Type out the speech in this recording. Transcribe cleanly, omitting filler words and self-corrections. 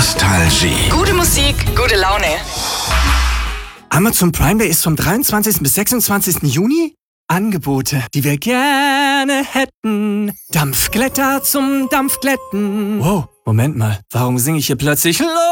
Nostalgie. Gute Musik, gute Laune. Amazon Prime Day ist vom 23. bis 26. Juni. Angebote, die wir gerne hätten. Dampfglätter zum Dampfglätten. Wow, Moment mal, warum singe ich hier plötzlich